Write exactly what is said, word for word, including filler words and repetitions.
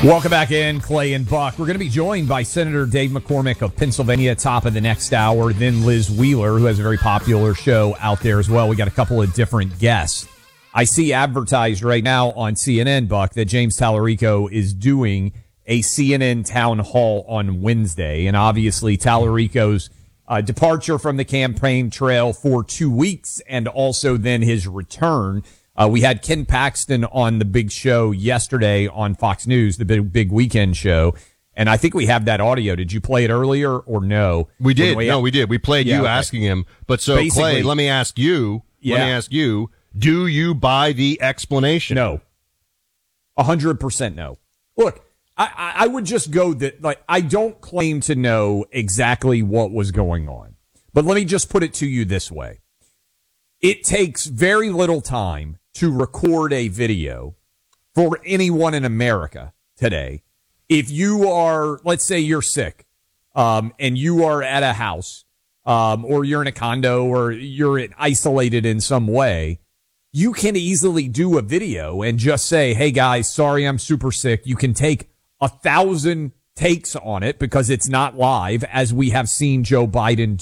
Welcome back in, Clay and Buck. We're going to be joined by Senator Dave McCormick of Pennsylvania, top of the next hour. Then Liz Wheeler, who has a very popular show out there as well. We got a couple of different guests. I see advertised right now on C N N, Buck, that James Tallarico is doing a C N N town hall on Wednesday. And obviously Tallarico's uh, departure from the campaign trail for two weeks and also then his return. Uh, we had Ken Paxton on the big show yesterday on Fox News, the big, big weekend show. And I think we have that audio. Did you play it earlier or no? We did. We no, had- we did. We played Yeah, you okay. asking him. But so, Basically- Clay, let me ask you, Yeah. let me ask you, do you buy the explanation? No. A hundred percent no. Look, I, I I would just go that, like, I don't claim to know exactly what was going on. But let me just put it to you this way. It takes very little time to record a video for anyone in America today. If you are, let's say you're sick, um, and you are at a house, um, or you're in a condo or you're isolated in some way, you can easily do a video and just say, hey guys, sorry, I'm super sick. You can take a thousand takes on it because it's not live, as we have seen Joe Biden do.